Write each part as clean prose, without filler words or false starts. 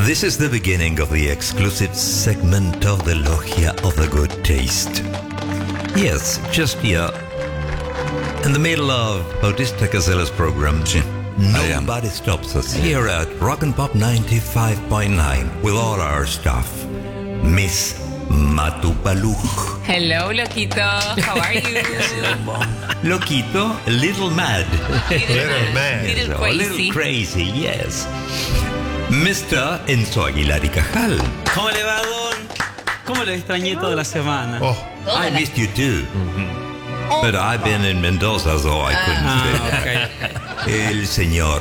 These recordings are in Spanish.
This is the beginning of the exclusive segment of the Logia of the Good Taste. Yes, just here, in the middle of Bautista Casella's program, nobody stops us here at Rock and Pop 95.9 with all our stuff. Miss Matupaluch. Hello, Loquito. How are you? Loquito, a little mad. Little mad. Little A crazy. little crazy, yes. Mr. Enzo Aguilar y Cajal. ¿Cómo le va, Don? ¿Cómo lo extrañé toda la semana? Oh, I missed you too. But I've been in Mendoza, so I couldn't stay. Okay. El señor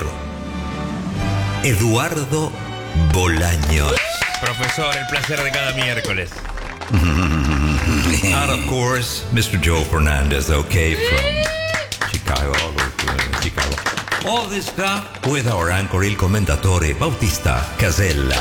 Eduardo Bolaños. Profesor, el placer de cada miércoles. And of course, Mr. Joe Fernandez, okay, from Chicago. Chicago. All this stuff with our anchor, il commentatore Bautista Casella.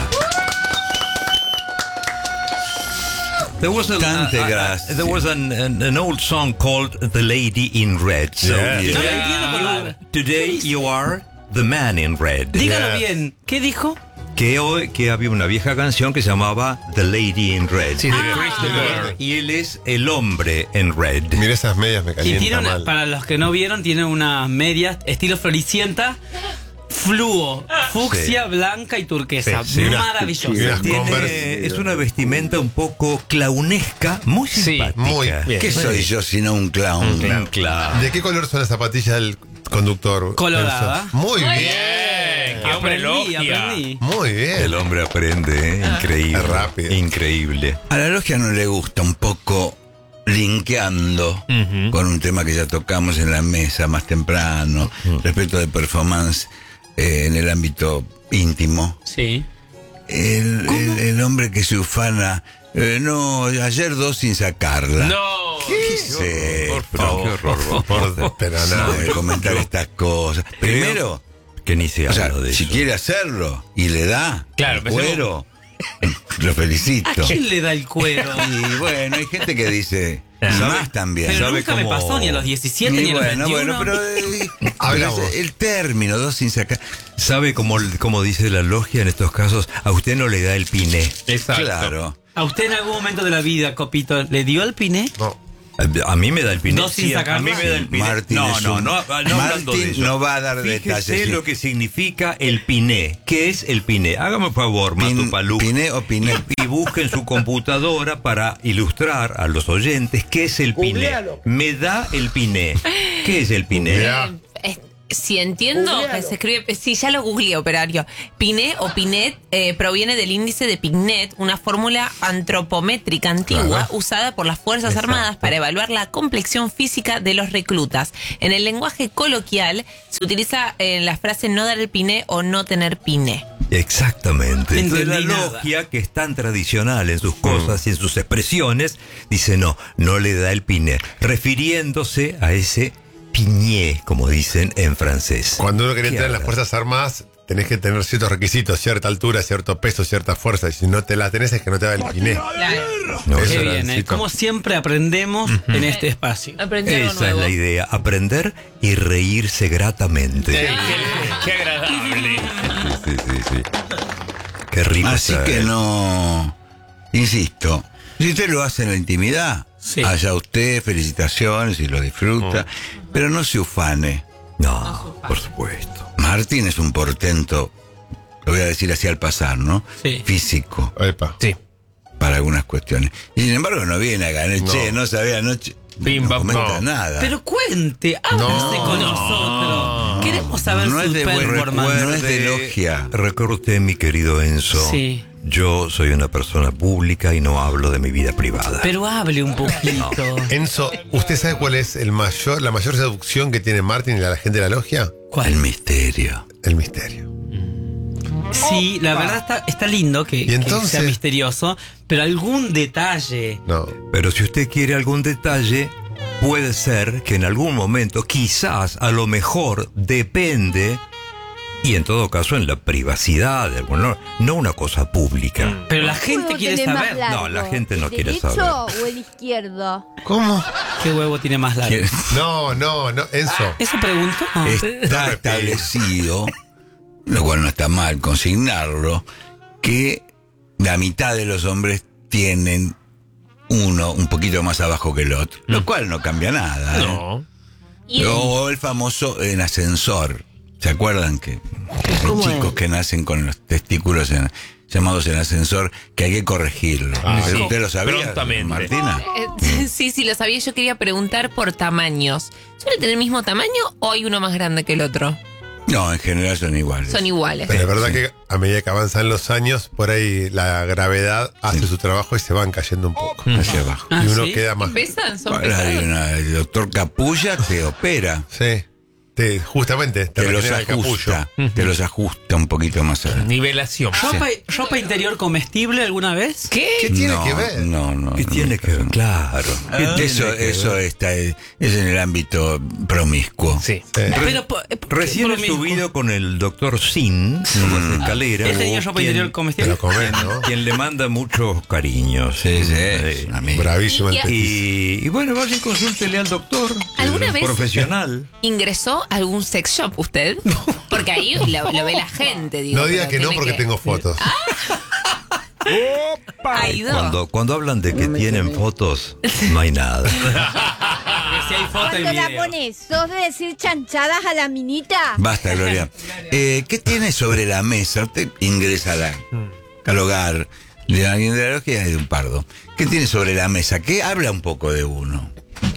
There was there was an old song called "The Lady in Red." So Yeah. No lo entiendo por nada. today you are the man in red. Dígalo Yes. bien. ¿Qué dijo? Que había una vieja canción que se llamaba The Lady in Red. Sí, de Christopher. Y él es el hombre en red. mira esas medias, me Y calienta tiene mal. para los que no vieron, tiene unas medias estilo Floricienta, fluo, fucsia, blanca y turquesa. Sí, sí, Maravilloso. y unas Converse. Es una vestimenta un poco clownesca, muy Sí, simpática. muy bien. ¿Qué soy yo sino un clown? Un clown. ¿De qué color son las zapatillas del conductor? Colorada. Enzo? Muy bien. Qué hombre logia. Aprendí. Muy bien. El hombre aprende, increíble. Es rápido. Increíble. A la logia no le gusta, un poco linkeando con un tema que ya tocamos en la mesa más temprano, respecto de performance en el ámbito íntimo. Sí. El hombre que se ufana, no, ayer 2 sin sacarla. No. Sí, Por Pero favor. qué horror. Pero no nada. de comentar estas cosas. Primero, Que ni se o sea, habla de si eso. quiere hacerlo y le da Claro, el cuero, lo felicito. ¿A quién le da el cuero? Y bueno, hay gente que dice, y más también. Pero ¿Sabe nunca me cómo- pasó ni a los 17 ni Y a los bueno, 21. pero Habla vos. el término, 2 sin sacar. ¿Sabe cómo dice la logia en estos casos? A usted no le da el piné. Exacto. Claro. ¿A usted en algún momento de la vida, Copito, le dio el piné? No. A mí me da el piné. No sin Sí, a sacarla. mí me da el piné. Martín no, es no, un- no, no hablando de Martín eso. no va a dar Fíjese detalles, sí. lo que significa el piné. ¿Qué es el piné? Hágame un favor, Matupalú. Piné o piné. Y busque en su computadora para ilustrar a los oyentes qué es el piné. Me da el piné. ¿Qué es el piné? Ya. Si entiendo que se escribe, sí, ya lo googleé, operario. Piné o Pinet proviene del índice de Pinnet, una fórmula antropométrica antigua usada por las Fuerzas Armadas para evaluar la complexión física de los reclutas. En el lenguaje coloquial se utiliza la frase no dar el piné o no tener piné. Exactamente. No Entonces la entendí nada. logia, que es tan tradicional en sus cosas y en sus expresiones, dice no le da el piné, refiriéndose a ese piñé, como dicen en francés. Cuando uno quiere ¿Qué entrar en las hablas? Fuerzas Armadas, tenés que tener ciertos requisitos, cierta altura, cierto peso, cierta fuerza. Y si no te la tenés, es que no te da el piné. No, Eso Qué era bien, necesito. Como siempre aprendemos en este espacio. Aprendí algo esa nuevo. es la idea, aprender y reírse gratamente. Qué agradable. Sí. Qué rico. Así está, que ¿eh? no, insisto, si usted lo hace en la intimidad, Sí. allá usted, felicitaciones y lo disfruta, pero no se ufane. No, por supuesto. Martín es un portento, lo voy a decir así al pasar, ¿no? Sí. Físico, Epa. Sí. para algunas cuestiones. Y sin embargo no viene a ganar, No. che, no sabía anoche, Bim, no bam, comenta no. nada. Pero cuente, háblase con nosotros. Queremos saber No su es de buen performance. recuerdo. No es de logia. Recuerde usted, mi querido Enzo. Sí. Yo soy una persona pública y no hablo de mi vida privada. Pero hable un poquito. Enzo, ¿usted sabe cuál es la mayor seducción que tiene Martín y la gente de la logia? El ¿Cuál? misterio. El misterio. Sí, la verdad está lindo que entonces? sea misterioso, pero algún detalle. No. Pero si usted quiere algún detalle, puede ser que en algún momento, quizás, a lo mejor, depende, y en todo caso en la privacidad, bueno, no una cosa pública. Pero la gente quiere saber. No, la gente no quiere ¿El saber. derecho o el izquierdo? ¿Cómo? ¿Qué huevo tiene más largo? No, Enzo. ¿Eso preguntó? Está establecido, lo cual no está mal consignarlo, que la mitad de los hombres tienen uno un poquito más abajo que el otro, lo cual no cambia nada. No. O el famoso en ascensor. ¿Se acuerdan que hay chicos que nacen con los testículos llamados en ascensor, que hay que corregirlo? sí. ¿Usted lo sabía, Prontamente. Martina? Sí, lo sabía. Yo quería preguntar por tamaños. ¿Suele tener el mismo tamaño o hay uno más grande que el otro? No, en general son iguales. Son iguales. Pero es verdad que a medida que avanzan los años, por ahí la gravedad hace su trabajo y se van cayendo un poco. Hacia abajo. Y uno ¿sí? queda más. ¿Pesan? ¿Son Ahora hay pesados? el doctor Capulla que opera. Sí. Justamente te Te los regenera el capullo. ajusta. Te los ajusta un poquito más allá. Nivelación. ¿Ropa interior comestible alguna vez? ¿Qué tiene que ver? No. ¿Qué tiene que ver? Claro. Eso está es en el ámbito promiscuo. Sí. Pero, Recién he subido con el doctor Sin por las escaleras. ¿Él tenía ropa interior Te comestible? lo comes, ¿no? Quien le manda muchos cariños. Sí, es un amigo. Bravísimo el Y- petit. Y bueno, vaya y consúltele al doctor. ¿Alguna el vez- profesional. ¿Ingresó a algún sex shop usted? Porque ahí lo ve la gente, digo. No diga pero que no tiene porque tengo fotos. ¿Ha ido? Cuando hablan de que tienen fotos, no hay nada. Si hay foto y Cuando la video. pones, ¿sos de decir chanchadas a la minita? Basta, Gloria. ¿Qué tiene sobre la mesa? Usted ingresa al hogar de alguien de la logia y de un pardo. ¿Qué tiene sobre la mesa? ¿Qué habla un poco de uno?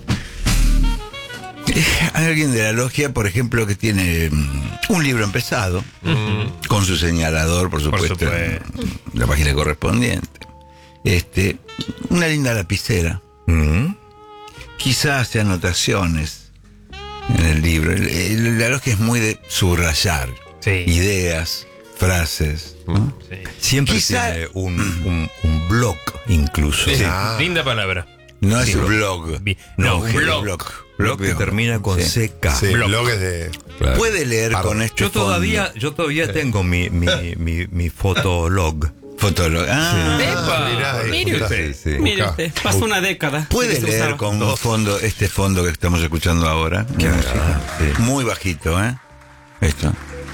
Hay alguien de la logia, por ejemplo, que tiene un libro empezado, con su señalador, por supuesto, supuesto. en la página correspondiente. Una linda lapicera. Quizás hace anotaciones en el libro. La logia es muy de subrayar Sí. ideas, frases. ¿no? Sí. Siempre Quizá- tiene un blog, incluso. Sí. Ah. Linda palabra. No es Sí, un blog. blog. No, un blog. Blog que termina con Sí. CK. Sí, Blog. blogs de. Claro. Puede leer Perdón. con este Yo todavía tengo mi fotolog. fotolog. Ah, Epa, mirá, mire busca. usted. Sí. Mire Busca. usted, pasó una década. puede que se leer usaba. con un fondo, este fondo que estamos escuchando ahora. Sí. Muy bajito, ¿eh? Esto.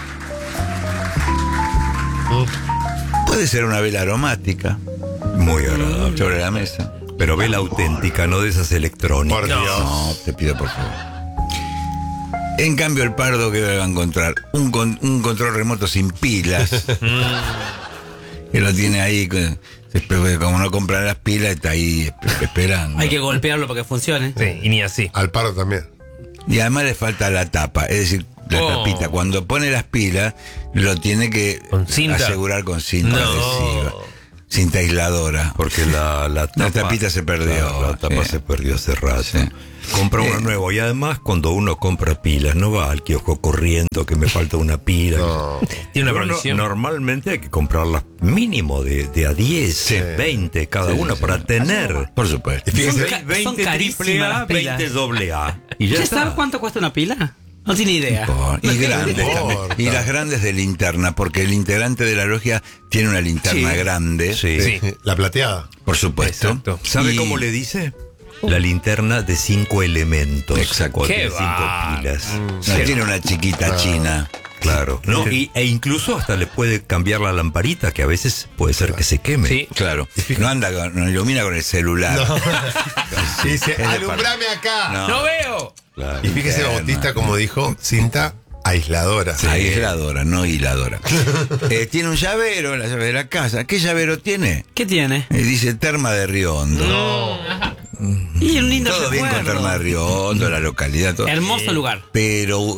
Puede ser una vela aromática Muy agradable. sobre la mesa. Pero vela auténtica, no de esas electrónicas. Por Dios. No, te pido por favor. En cambio, el pardo que va a encontrar un control remoto sin pilas. Que lo tiene ahí, como no compran las pilas, está ahí esperando. Hay que golpearlo para que funcione. Sí, y ni así. Al paro también. Y además le falta la tapa, es decir, la tapita. Cuando pone las pilas, lo tiene que ¿Con cinta? asegurar con cinta No. adhesiva. Cinta aisladora. Porque la tapita se perdió. Claro, la tapa Sí. se perdió hace rato. Sí. Compra uno nuevo. Y además, cuando uno compra pilas, no va al kiosco corriendo que me falta una pila. No. Tiene una Pero provisión. normalmente hay que comprarlas mínimo de a 10, 20 cada una para tener. Por supuesto. Y fíjese, Son 20 carísimas triple las A, pilas. 20 doble A. Y ya ¿Ya está. sabe cuánto cuesta una pila? No tiene idea. Y grandes importa. también. Y las grandes de linterna, porque el integrante de la logia tiene una linterna Sí. grande. Sí. Sí. la plateada. Por supuesto. Exacto. ¿Sabe Y- cómo le dice? La linterna de 5 elementos. Exacto. Con ¡Qué 5 va! pilas. No Sí. tiene una chiquita china. Claro. No, e incluso hasta le puede cambiar la lamparita, que a veces puede ser que se queme. Sí. Claro. No ilumina con el celular. Y dice, Es de alumbrame acá. No. ¡No veo! Claro. Y fíjese, Bautista, como dijo, cinta aisladora. Aisladora, no hiladora. Tiene un llavero, la llave de la casa. ¿Qué llavero tiene? ¿Qué tiene? Dice Terma de Río Hondo. Y un lindo Todo bien con recuerdo. Terma de Río Hondo, la localidad, todo. Hermoso lugar. Pero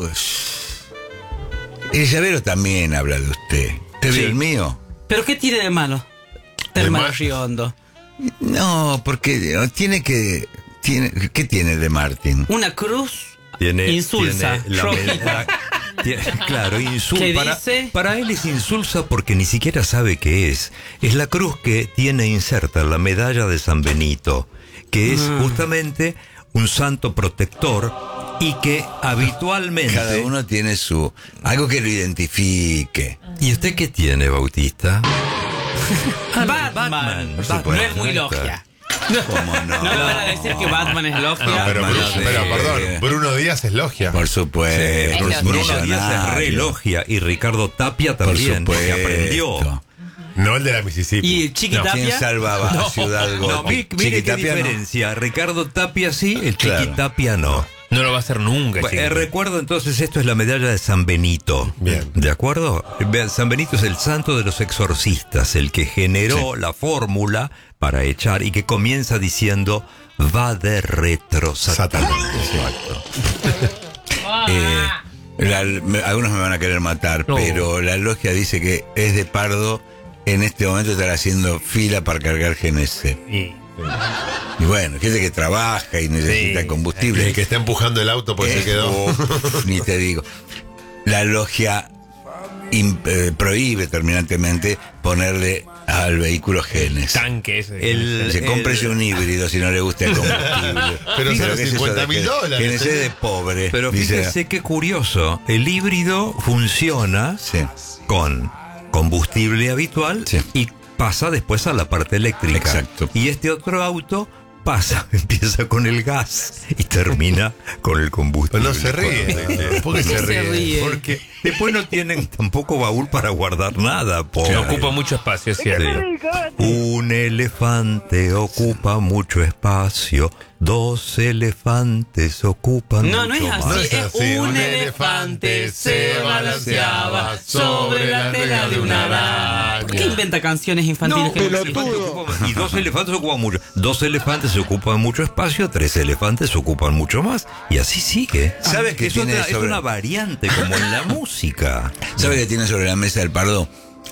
el llavero también habla de usted. ¿Usted Sí. vio el mío? ¿Pero qué tiene de malo? Terma de malo? Río Hondo. No, porque ¿qué tiene de Martín? Una cruz Tiene, insulsa. tiene roja. claro, ¿Qué insulsa. dice? Para él es insulsa porque ni siquiera sabe qué es. Es la cruz que tiene inserta la medalla de San Benito, que es justamente un santo protector y que habitualmente... Cada uno tiene algo que lo identifique. ¿Y usted qué tiene, Bautista? Batman. por No supuesto. es muy logia. ¿Cómo no? No me van a decir que Batman es logia. Pero, Batman, pero, sí. perdón, Bruno Díaz es logia. Por supuesto. Sí, es Bruno logia. Díaz es re logia y Ricardo Tapia Por también, porque supuesto. aprendió. No el de la Mississippi. Y Chiquitapia. ¿Quién salvaba a Ciudad No, Gótica? mire qué Chiquitapia no. diferencia. Ricardo Tapia sí, el Claro. Chiquitapia no. No lo va a hacer nunca, Bueno, chiquito. recuerdo entonces, esto es la medalla de San Benito. Bien. ¿De acuerdo? Vean, San Benito es el santo de los exorcistas, el que generó la fórmula para echar y que comienza diciendo, va de retro Satanás. Algunos me van a querer matar, No. pero la logia dice que es de Pardo en este momento estar haciendo fila para cargar GNC. Y bueno, gente que trabaja y necesita Sí. combustible. El que está empujando el auto pues se quedó. Ni te digo. La logia prohíbe terminantemente ponerle al vehículo genes. Tanque ese. Se cómprese un híbrido si no le gusta el combustible. Pero sale ¿qué es eso de $50.000. GNC de pobre. Pero dice. fíjese qué curioso, el híbrido funciona Sí. con combustible habitual Sí. y pasa después a la parte eléctrica. Exacto. Y este otro auto pasa, empieza con el gas y termina con el combustible. No se ríe. ¿Por qué se ríe? Porque después no tienen tampoco baúl para guardar nada, pobre. No ocupa mucho espacio, es cierto. Un elefante ocupa mucho espacio, 2 elefantes ocupan No, no mucho es así. más. No es así. Un elefante se balanceaba sobre la tela de una araña. ¿Por qué inventa canciones infantiles que no existen? Y 2 elefantes ocupan mucho. 2 elefantes ocupan mucho espacio, 3 elefantes ocupan mucho más. Y así sigue. ¿Sabes qué es, tiene es sobre- una variante como en la música. ¿Sabe qué tiene sobre la mesa el Pardo?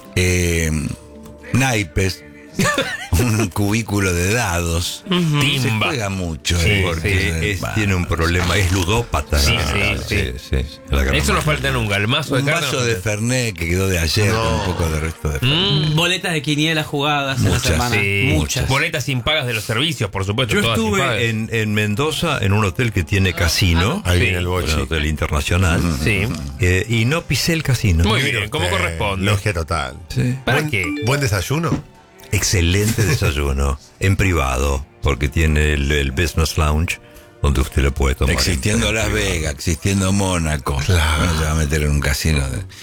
Naipes. Un cubículo de dados. Se Timba. juega mucho. Sí, Porque tiene un problema, es ludópata. Sí, ¿no? sí. La gran Eso no mayoría. falta nunca. El mazo de Un cartas. vaso de Fernet que quedó de ayer con un poco de resto de Fernet. Boletas de quiniela jugadas en la Muchas, semana. Sí, Muchas. boletas impagas de los servicios, por supuesto. Yo todas impagas. estuve en Mendoza en un hotel que tiene casino. Ahí Sí. viene el Un bochi. hotel internacional. Sí. Y no pisé el casino. Muy bien, como corresponde. Logia total. Sí. ¿Para qué? ¿Buen desayuno? Excelente desayuno. En privado. Porque tiene el Business Lounge donde usted le puede tomar. Existiendo en Las privado. Vegas, existiendo Mónaco. Bueno, se va a meter en un casino.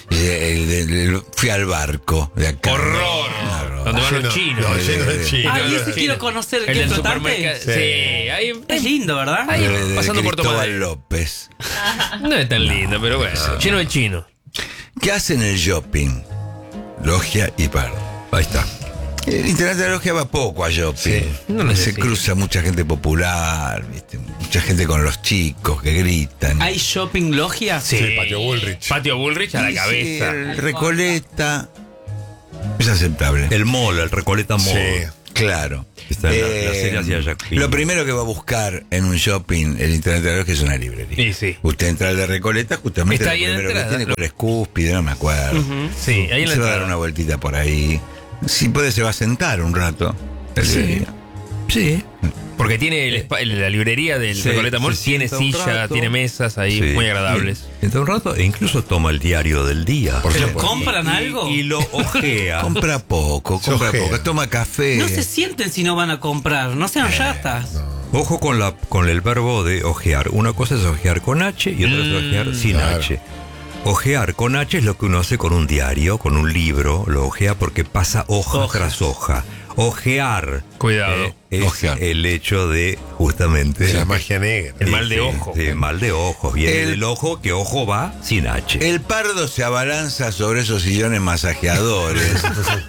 Fui al barco de acá. Horror. Donde van los chinos. No, lleno de chinos. Ah, y ese Sí. quiero conocer. El ¿Qué del flotante? supermercado. Sí, ahí. Es lindo, ¿verdad? De Pasando por Cristóbal Tomadero. López. No es tan lindo, pero bueno. Lleno de chinos. ¿Qué hacen el shopping? Logia y Pardo. Ahí está. El Internet de la Logia va poco a shopping. no Se necesita. cruza mucha gente popular, ¿viste? Mucha gente con los chicos que gritan. ¿Hay shopping logia? Sí, Patio Bullrich. Patio Bullrich a la Sí, cabeza. el Recoleta es aceptable. El mall, el Recoleta Mall. Sí. Claro. Está en la serie hacia Jack Pin. Lo primero que va a buscar en un shopping el Internet de la Logia es una librería. Sí, sí. Usted entra al de Recoleta, justamente Está lo ahí en la primero que entrada. tiene con el cúspide, no me acuerdo. Sí, ahí en la Se va a dar entrada. una vueltita por ahí. Si puede, se va a sentar un rato. La librería. Sí. Porque tiene la librería del Sí, Recoleta Mall, se tiene sienta un silla, rato. tiene mesas ahí Sí. muy agradables. Y entra un rato e incluso toma el diario del día. Por ¿Pero supuesto. compran algo? Y lo ojea. Compra poco, Se compra ojea. poco. Toma café. No se sienten si no van a comprar. No sean ratas. Ojo con el verbo de ojear. Una cosa es ojear con H y otra es ojear sin claro. H. Ojear con H es lo que uno hace con un diario, con un libro. Lo ojea porque pasa hoja tras hoja. Ojear. Cuidado. Es Ojear. el hecho de, justamente... La magia negra. El mal de ojo. Sí, mal de ojos. Viene El- del ojo, que ojo va sin H. El Pardo se abalanza sobre esos sillones masajeadores.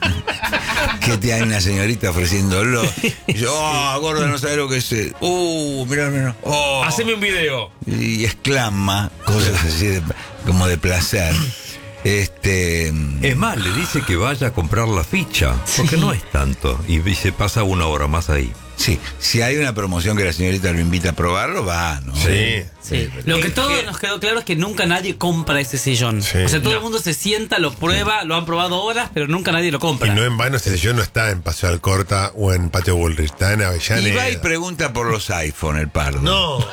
Que te hay una señorita ofreciéndolo. Y yo, gorda, no sabes lo que es. Mirá. Oh. Haceme un video. Y exclama cosas así como de placer. Es más, le dice que vaya a comprar la ficha, porque no es tanto. Y se pasa 1 hora más ahí. Sí, si hay una promoción que la señorita lo invita a probarlo, va, ¿no? Sí. Sí. Lo que todos nos quedó claro es que nunca nadie compra ese sillón. Sí. O sea, todo el mundo se sienta, lo prueba, lo han probado horas, pero nunca nadie lo Y compra. no en vano ese sillón no está en Paseo Alcorta o en Patio Bullrich, está en Y Avellaneda. va y pregunta por los iPhone, el Pardo. No.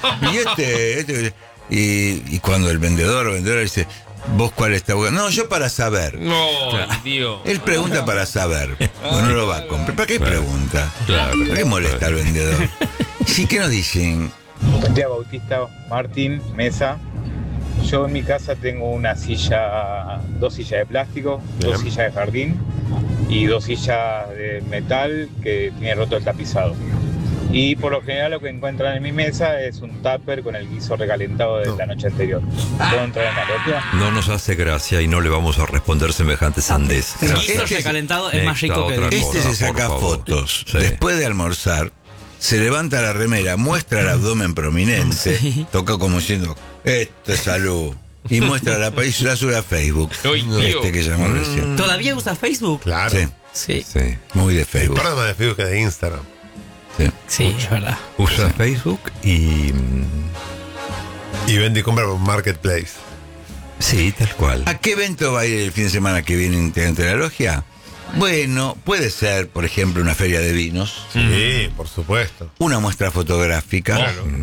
Y cuando el vendedor o vendedora dice, ¿vos cuál está buscando? No, yo para saber. No, tío. Él pregunta para saber. No lo va a comprar. ¿Para qué pregunta? ¿Para qué molesta al vendedor? Sí, ¿qué nos dicen? Buen día, Bautista, Martín, Mesa. Yo en mi casa tengo una silla, 2 sillas de plástico, 2 Bien. sillas de jardín y 2 sillas de metal que tiene roto el tapizado. Y por lo general lo que encuentran en mi mesa es un tupper con el guiso recalentado de la noche anterior. ¿Puedo entrar en la logia? No nos hace gracia y no le vamos a responder semejante sandez. El guiso recalentado es más rico que otra el cosa. Este se saca por favor. fotos. Sí. Después de almorzar, se levanta la remera, muestra el abdomen prominente, toca como diciendo, esto es salud. Y muestra la país y la sube a Facebook. Uy, tío. Que llamó recién. ¿Todavía usa Facebook? Claro. Sí, Sí. Sí. muy de El Facebook. pardo más de Facebook que de Instagram. Sí. Sí, es verdad. Usa Facebook y... Y vende y compra por Marketplace. Sí, tal cual. ¿A qué evento va a ir el fin de semana que viene integrante de la logia? Bueno, puede ser, por ejemplo, una feria de vinos, Sí, por supuesto. una muestra fotográfica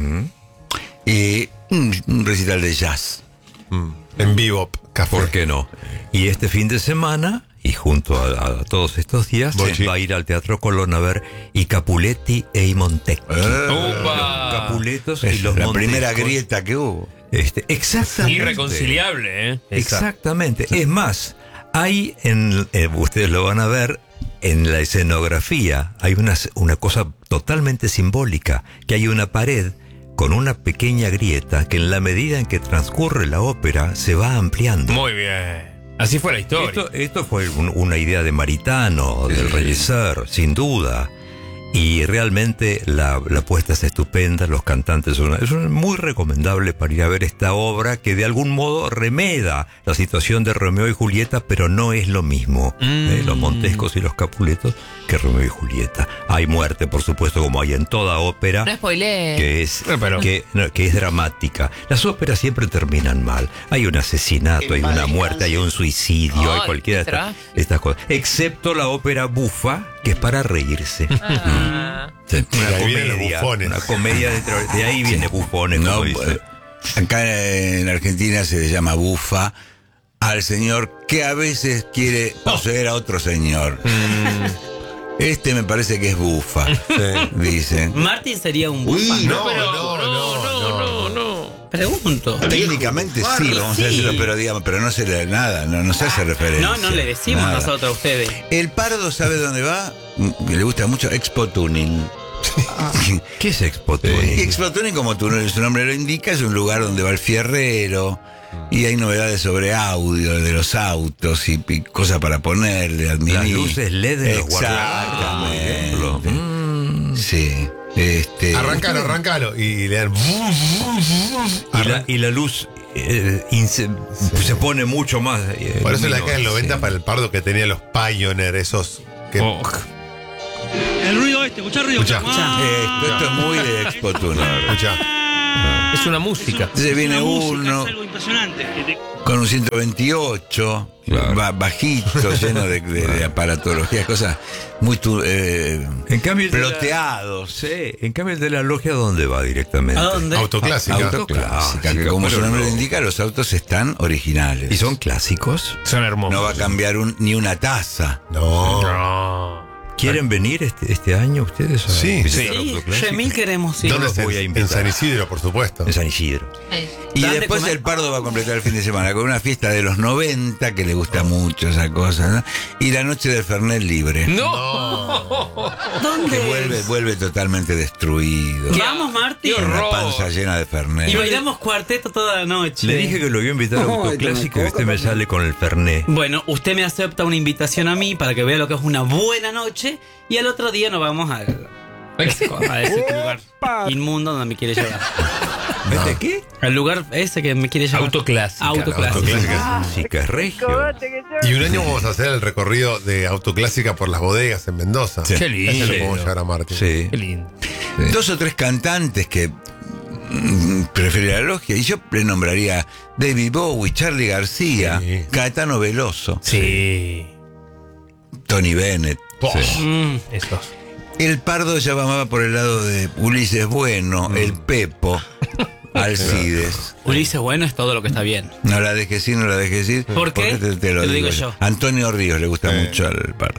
y un recital de jazz. En vivo, café. ¿Por qué no? Y este fin de semana, y junto a todos estos días, Bochi. va a ir al Teatro Colón a ver y Capuletti e i Montecchi. ¡Upa! Capuletos y Es los la Montescos. primera grieta que hubo. Exactamente. Irreconciliable, ¿eh? Exactamente. Es más, hay ustedes lo van a ver en la escenografía, hay una cosa totalmente simbólica, que hay una pared con una pequeña grieta que en la medida en que transcurre la ópera se va ampliando. Muy bien. Así fue la historia. Esto fue una idea de Maritano, del Regisser, sin duda. Y realmente la puesta es estupenda, los cantantes es muy recomendable para ir a ver esta obra que de algún modo remeda la situación de Romeo y Julieta, pero no es lo mismo. Los Montescos y los Capuletos que Romeo y Julieta. Hay muerte, por supuesto, como hay en toda ópera. No spoilees. Que es, Pero- que es dramática. Las óperas siempre terminan mal. Hay un asesinato, hay una muerte, hay un suicidio, hay Ay, cualquiera de qué trágico. estas cosas. Excepto la ópera bufa, que es para reírse. Sí. Una De ahí vienen los comedia. bufones. Una comedia de ahí viene bufones, No, como dice. acá en Argentina se le llama bufa al señor que a veces quiere poseer a otro señor. Este me parece que es bufa, dicen. Martín sería un bufa. No, Pregunto. Técnicamente sí, vamos a decirlo, pero digamos, pero no se le nada, no se hace referencia. No le decimos Nada. nosotros a ustedes. El Pardo sabe dónde va, que le gusta mucho Expo Tuning. ¿Qué es Expo Y Tuning? Expo Tuning, como su nombre lo indica, es un lugar donde va el fierrero y hay novedades sobre audio de los autos y cosas para ponerle, admitir. Las luces LED de los Exactamente. guardabarros, por ejemplo. Sí. Arrancalo. Y le dan. Y la luz se pone mucho más. Por eso en la década del luminosa. 90 para el pardo que tenía los Pioneer, esos que. Oh. El ruido escuchá el ruido. Escuchá. Esto es muy de Expo Tuning. Escuchá. Es una música. Entonces viene uno Es algo impresionante. con un 128, Claro. bajito, lleno de aparatología, cosas muy En cambio, el de la- ploteados. Sí, en cambio el de la logia, ¿dónde va directamente? ¿A dónde? Autoclásica. Autoclásica, que como su pero nombre no. lo indica, los autos están originales. ¿Y son clásicos? Son hermosos. No va a cambiar ni una taza. No. No. ¿Quieren venir este año ustedes? A Sí, visitar Sí, Autoclásica? Remil queremos ir. ¿Dónde los es? voy a En invitar. San Isidro, por supuesto. En San Isidro. Y ¿Dónde después comer? el Pardo va a completar el fin de semana con una fiesta de los 90, que le gusta mucho esa cosa, ¿no? Y la noche del Fernet libre. ¡No! ¿Dónde? Que vuelve totalmente destruido. Vamos, Martín. Con una horror! panza llena de Fernet. Y bailamos cuarteto toda la noche. Le dije que lo iba a invitar a Autoclásica y usted me sale con el Fernet. Bueno, usted me acepta una invitación a mí para que vea lo que es una buena noche y al otro día nos vamos a ese lugar inmundo donde me quiere llevar. ¿De qué? Al lugar ese que me quiere llevar. Autoclásica. Autoclásica. Autoclásica. Música es regio. Y un año vamos a hacer el recorrido de Autoclásica por las bodegas en Mendoza. Qué lindo. Ese lo podemos llevar a Martín. Sí. Qué lindo. Dos o tres cantantes que prefiero la logia, y yo le nombraría David Bowie, Charly García, Sí. Caetano Veloso, Sí. Tony Bennett. Esos. El Pardo ya va por el lado de Ulises Bueno, el Pepo, Alcides. Ulises Bueno es todo lo que está bien. No la dejes ir, no la dejes ir. ¿Por qué? Porque te lo digo yo. Antonio Ríos le gusta mucho al Pardo.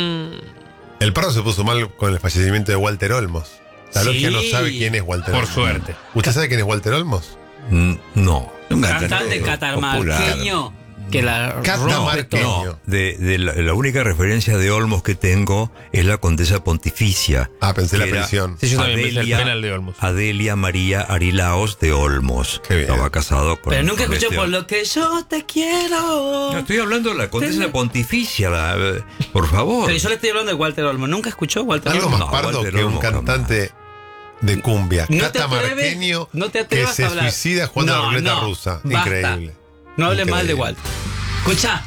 El pardo se puso mal con el fallecimiento de Walter Olmos. La Sí. logia no sabe quién es Walter Por Olmos. suerte. ¿Usted sabe quién es Walter Olmos? No. Un Cantante popular. catamarqueño. que la Catamarqueño. No, de la única referencia de Olmos que tengo es la condesa pontificia. Ah, pensé la que era prisión. Sí, yo también pensé el penal de Olmos. Adelia María Arilaos de Olmos. Qué bien. Estaba casado con. Pero nunca con escuché este por hombre. lo que yo te quiero. No, estoy hablando de la condesa pontificia, por favor. Pero yo le estoy hablando de Walter Olmo. ¿Nunca escuchó Walter Algo Olmo? más No, pardo Walter que un Olmo cantante de cumbia No te catamarqueño atreves- no te que atrevas se a hablar. suicida jugando a la No, ruleta no, rusa. basta. Increíble. No hable mal de Increíble. Walter. Escucha.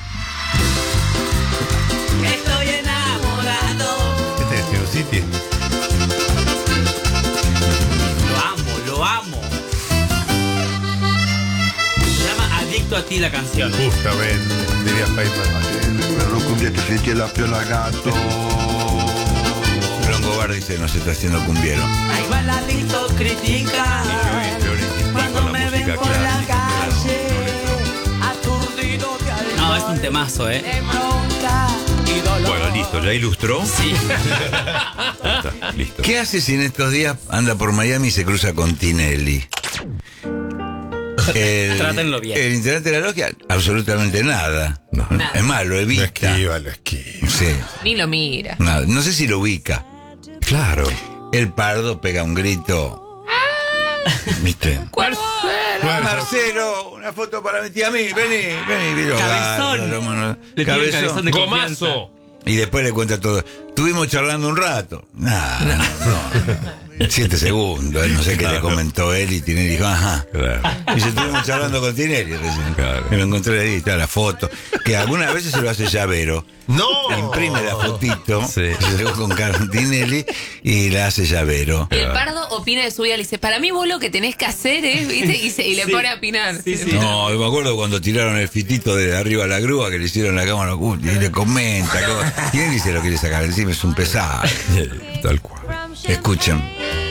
Estoy enamorado. Este es Sin City. Lo amo. Se llama Adicto a ti la canción. Justamente, diría Feynman. Longobardi dice, nos está haciendo cumbiero. Ahí va el adicto, critica. Cuando me ven por la calle, aturdido de alcohol. No, es un temazo, ¿eh? De bronca y dolor. Bueno, listo, ¿ya ilustró? Sí. Está, listo. ¿Qué hace si en estos días anda por Miami y se cruza con Tinelli? Trátenlo bien. El integrante de la logia, absolutamente nada. No. Es más, lo Lo evita. esquiva, lo esquiva. Sí, Ni lo mira. nada. No sé si lo ubica. Claro. El Pardo pega un grito. ¿Viste? Marcelo, una foto para mi tía a mí. Vení. Cabezón. Le pide cabezón de confianza. ¡Gomazo! Y después le cuenta todo. Estuvimos charlando un rato. Nada, no. 7 segundos. No sé qué le comentó él y Tinelli dijo, ajá. Claro. Y se estuvimos charlando con Tinelli recién. Claro. Me lo encontré ahí, está la foto. Que algunas veces se lo hace llavero. ¡No! Imprime la fotito, Sí. se lo con Carlos Tinelli y la hace llavero. Y el Pardo opina de su vida, le dice, para mí vos lo que tenés que hacer es, ¿viste? Y le pone a opinar. Sí. No, yo me acuerdo cuando tiraron el fitito de arriba a la grúa que le hicieron la cámara oculta y le comenta. Tinelli se lo quiere sacar encima, es un pesado. Tal cual. Escuchen.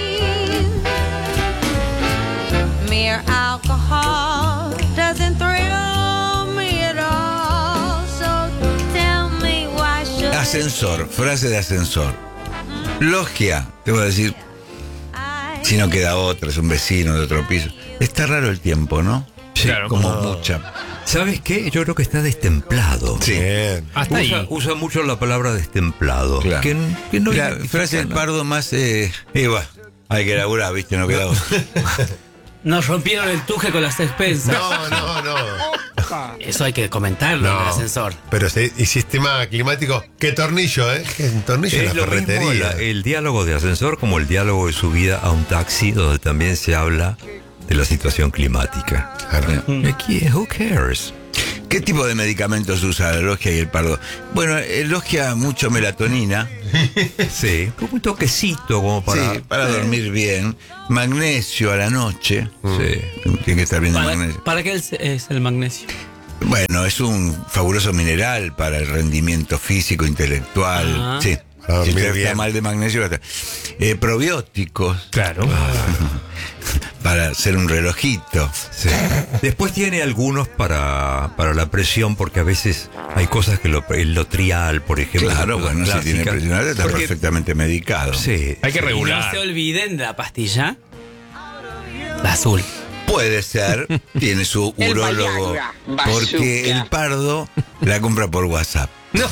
Mere alcohol doesn't thrill me at all. So tell me why should Ascensor, frase de ascensor. Logia, te voy a decir, si no queda otra, es un vecino de otro piso. Está raro el tiempo, ¿no? Sí, Claro. Como mucha. ¿Sabes qué? Yo creo que está destemplado. Sí. Bien. Hasta ahí. Usa mucho la palabra destemplado. Claro. Que no La identifica frase del nada. Pardo más, bueno, hay que laburar, ¿viste? No queda otra. Nos rompieron el tuje con las expensas. No. Eso hay que comentarlo en el ascensor. Pero y sistema climático, ¿qué tornillo, eh? ¿Qué tornillo en Es la lo mismo ferretería? el diálogo de ascensor como el diálogo de subida a un taxi, donde también se habla de la situación climática. Claro. Who cares? ¿Qué tipo de medicamentos usa la Logia y el Pardo? Bueno, Logia mucho melatonina. Sí, como un toquecito, como para... Sí, para dormir bien. Magnesio a la noche. Sí. Tiene que estar bien el magnesio. ¿Para qué es el magnesio? Bueno, es un fabuloso mineral para el rendimiento físico, intelectual. Ah. Sí. Para Si dormir usted está bien. mal de magnesio, va a estar. Probióticos Claro. para hacer un relojito. Sí. Después tiene algunos para la presión, porque a veces hay cosas que el Lotrial, por ejemplo. Claro, las bueno, si tiene clásicas, presión alta está porque- perfectamente medicado. Sí. Hay que Y no regular. se olviden de la pastilla. La azul. Puede ser, tiene su urólogo. Porque el Pardo la compra por WhatsApp.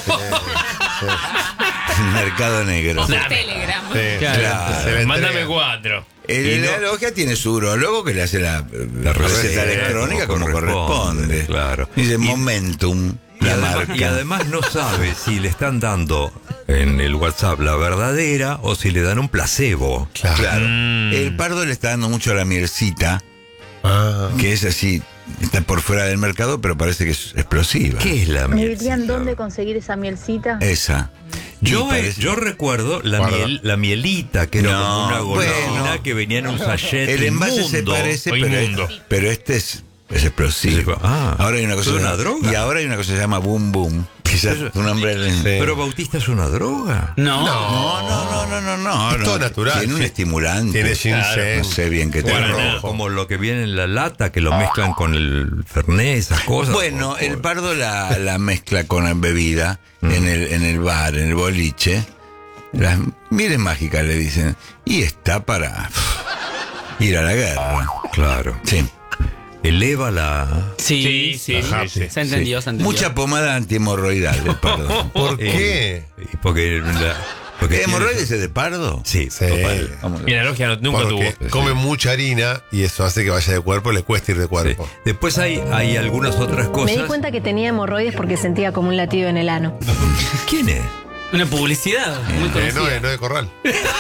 Mercado negro. Telegram. Sí, Claro. se le Mándame entrega. 4. La Logia tiene su urólogo que le hace la receta receta, electrónica como corresponde. claro. Dice Y- Momentum, Y la además, marca. y además no sabe si le están dando en el WhatsApp la verdadera o si le dan un placebo. Claro. El Pardo le está dando mucho a la mielcita, Ah. que es así, está por fuera del mercado, pero parece que es explosiva. ¿Qué es la ¿Me miel? dirían dónde conseguir esa mielcita? Esa. Yo, Y parece- yo recuerdo Guarda. la mielita, que era No, como una golosina bueno. que venía en un sachet El envase se inmundo. parece, o inmundo. pero este es explosivo. Ah, ahora hay una cosa ¿es que una se llama- droga? Y ahora hay una cosa que se llama Boom Boom. Quizás un nombre. Pero Bautista es una droga. No. No. Es todo natural, Tiene un sí. estimulante. Tiene ginseng. No sé bien qué Guaraná. tiene. Como lo que viene en la lata, que lo mezclan con el Fernet, esas cosas. Bueno, el Pardo la mezcla con la bebida en el bar, en el boliche. Las miles mágicas le dicen. Y está para ir a la guerra. Claro. Sí. eleva la... Sí. Se entendió. Mucha pomada antihemorroidal de pardo. ¿Por qué? Porque ¿hemorroides es de pardo? Sí. Y la logia nunca Porque tuvo. come mucha harina y eso hace que vaya de cuerpo, le cuesta ir de cuerpo. Sí. Después hay algunas otras cosas. Me di cuenta que tenía hemorroides porque sentía como un latido en el ano. ¿Quién es? Una publicidad muy conocida. No de Corral.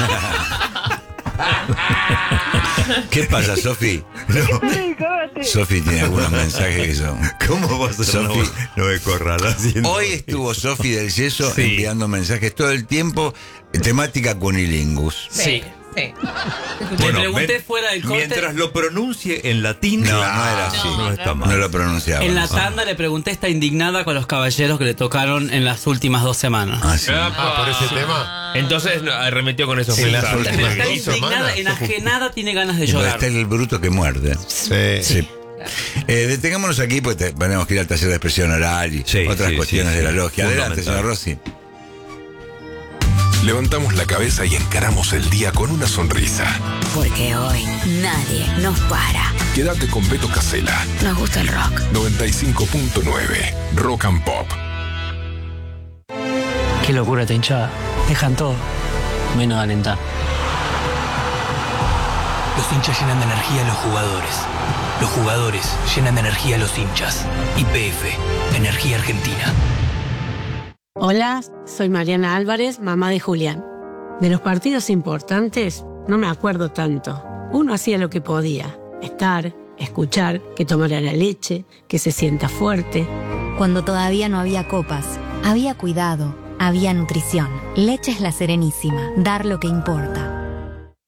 ¿Qué pasa, Sofi? Sofi tiene algunos mensajes que son... ¿Cómo vas a Sofi? no de Corral haciendo? Hoy estuvo Sofi del Yeso enviando mensajes todo el tiempo, temática cunilingus. Sí. Bueno, le pregunté fuera del corte. Mientras lo pronuncie en latín. No era así. No está mal. No lo pronunciaba. En la tanda le pregunté, está indignada con los caballeros que le tocaron en las últimas 2 semanas. Ah, sí. ¿Por ese tema? Entonces arremetió con esos En las mensajes. últimas Está 2 indignada, semanas. enajenada, tiene ganas de Pero llorar. está el bruto que muerde. Sí. Detengámonos aquí, porque tenemos que ir al taller de expresión oral y otras cuestiones de la logia. Adelante, señor Rossi. Levantamos la cabeza y encaramos el día con una sonrisa. Porque hoy nadie nos para. Quédate con Beto Casella. Nos gusta el rock. 95.9 Rock and Pop. Qué locura esta hinchada. Dejan todo, menos de alentar. Los hinchas llenan de energía a los jugadores. Los jugadores llenan de energía a los hinchas. YPF, Energía Argentina. Hola, soy Mariana Álvarez, mamá de Julián. De los partidos importantes no me acuerdo tanto. Uno hacía lo que podía. Estar, escuchar, que tomara la leche, que se sienta fuerte. Cuando todavía no había copas, había cuidado, había nutrición. Leche es La Serenísima. Dar lo que importa.